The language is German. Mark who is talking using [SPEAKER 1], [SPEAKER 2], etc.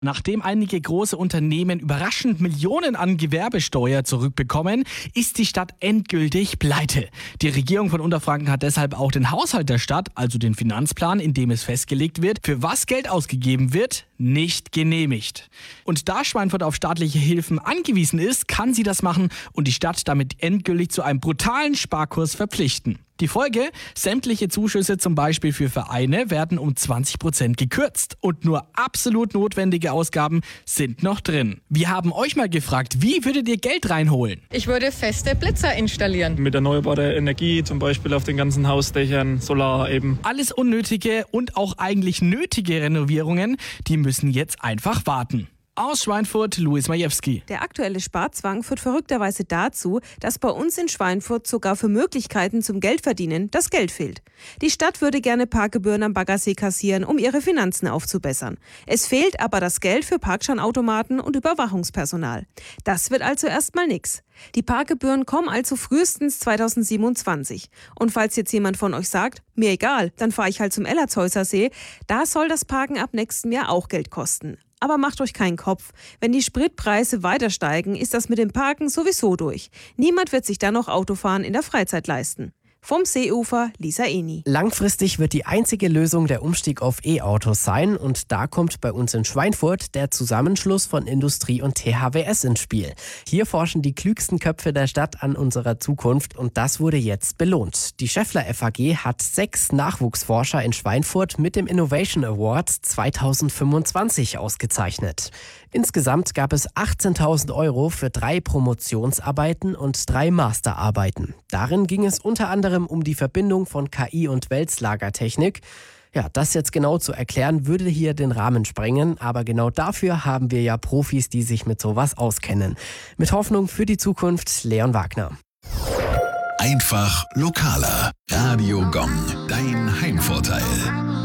[SPEAKER 1] Nachdem einige große Unternehmen überraschend Millionen an Gewerbesteuer zurückbekommen, ist die Stadt endgültig pleite. Die Regierung von Unterfranken hat deshalb auch den Haushalt der Stadt, also den Finanzplan, in dem es festgelegt wird, für was Geld ausgegeben wird, nicht genehmigt. Und da Schweinfurt auf staatliche Hilfen angewiesen ist, kann sie das machen und die Stadt damit endgültig zu einem brutalen Sparkurs verpflichten. Die Folge: sämtliche Zuschüsse, zum Beispiel für Vereine, werden um 20% gekürzt und nur absolut notwendige Ausgaben sind noch drin. Wir haben euch mal gefragt, wie würdet ihr Geld reinholen?
[SPEAKER 2] Ich würde feste Blitzer installieren.
[SPEAKER 3] Mit erneuerbarer Energie, zum Beispiel auf den ganzen Hausdächern, Solar eben.
[SPEAKER 1] Alles unnötige und auch eigentlich nötige Renovierungen, die müssen jetzt einfach warten. Aus Schweinfurt, Luis Majewski.
[SPEAKER 4] Der aktuelle Sparzwang führt verrückterweise dazu, dass bei uns in Schweinfurt sogar für Möglichkeiten zum Geldverdienen das Geld fehlt. Die Stadt würde gerne Parkgebühren am Baggersee kassieren, um ihre Finanzen aufzubessern. Es fehlt aber das Geld für Parkscheinautomaten und Überwachungspersonal. Das wird also erstmal nix. Die Parkgebühren kommen also frühestens 2027. Und falls jetzt jemand von euch sagt, mir egal, dann fahre ich halt zum Ellerzeusser See, da soll das Parken ab nächstem Jahr auch Geld kosten. Aber macht euch keinen Kopf. Wenn die Spritpreise weiter steigen, ist das mit dem Parken sowieso durch. Niemand wird sich dann noch Autofahren in der Freizeit leisten. Vom Seeufer, Lisa Eni.
[SPEAKER 5] Langfristig wird die einzige Lösung der Umstieg auf E-Autos sein und da kommt bei uns in Schweinfurt der Zusammenschluss von Industrie und THWS ins Spiel. Hier forschen die klügsten Köpfe der Stadt an unserer Zukunft und das wurde jetzt belohnt. Die Schaeffler FAG hat 6 Nachwuchsforscher in Schweinfurt mit dem Innovation Award 2025 ausgezeichnet. Insgesamt gab es 18.000 € für 3 Promotionsarbeiten und 3 Masterarbeiten. Darin ging es unter anderem um die Verbindung von KI und Wälzlagertechnik. Ja, das jetzt genau zu erklären, würde hier den Rahmen sprengen, aber genau dafür haben wir ja Profis, die sich mit sowas auskennen. Mit Hoffnung für die Zukunft, Leon Wagner.
[SPEAKER 6] Einfach lokaler. Radio Gong, dein Heimvorteil.